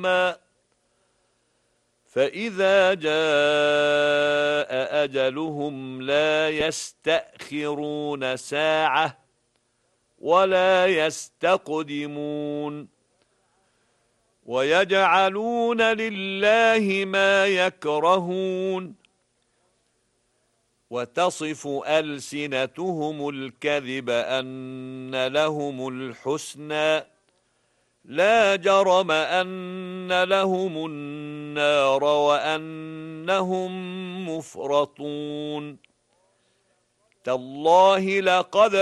يوما فإذا جاء أجلهم لا يستأخرون ساعة ولا يستقدمون ويجعلون لله ما يكرهون وتصف ألسنتهم الكذب أن لهم الحسنى لا جرم أن لهم النار وأنهم مفرطون تالله لقد